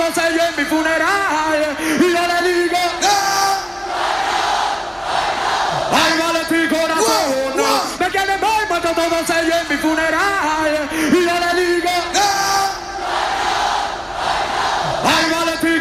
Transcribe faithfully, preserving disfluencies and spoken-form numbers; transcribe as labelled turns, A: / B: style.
A: todos ellos en mi funeral. Y yo le digo, ay, vale tu corazón, me quieren ver, muerto todos ellos en mi funeral.